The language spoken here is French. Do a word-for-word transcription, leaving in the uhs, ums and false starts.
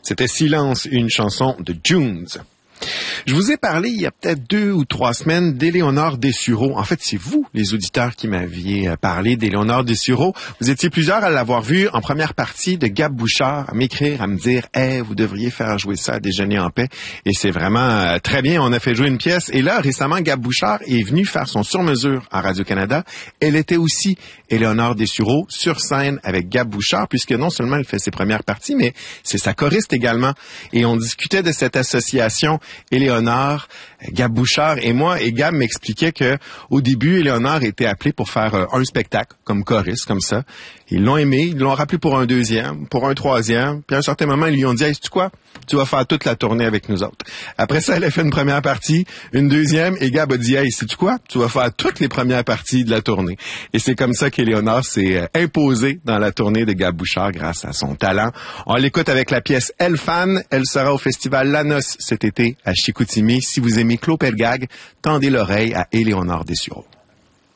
C'était Silence, une chanson de Junes. Je vous ai parlé il y a peut-être deux ou trois semaines d'Éléonore Dessureau. En fait, c'est vous, les auditeurs, qui m'aviez parlé d'Éléonore Dessureau. Vous étiez plusieurs à l'avoir vu en première partie de Gab Bouchard, à m'écrire, à me dire « Hey, vous devriez faire jouer ça à Déjeuner en paix ». Et c'est vraiment euh, très bien, on a fait jouer une pièce. Et là, récemment, Gab Bouchard est venu faire son sur-mesure à Radio-Canada. Elle était aussi Éléonore Dessureau sur scène avec Gab Bouchard, puisque non seulement elle fait ses premières parties, mais c'est sa choriste également. Et on discutait de cette association Éléonore, Gab Bouchard et moi, et Gab m'expliquait que au début, Éléonore était appelée pour faire euh, un spectacle comme choriste, comme ça. Ils l'ont aimé, ils l'ont rappelé pour un deuxième, pour un troisième, puis à un certain moment, ils lui ont dit « Hey, sais-tu quoi? Tu vas faire toute la tournée avec nous autres. » Après ça, elle a fait une première partie, une deuxième, et Gab a dit « Hey, sais-tu quoi? Tu vas faire toutes les premières parties de la tournée. » Et c'est comme ça qu'Éléonore s'est euh, imposée dans la tournée de Gab Bouchard grâce à son talent. On l'écoute avec la pièce « Elle Fan ». Elle sera au festival La Noce cet été à Chicoutimi. Si vous aimez Claude Pelgag, tendez l'oreille à Éléonore Dessureau.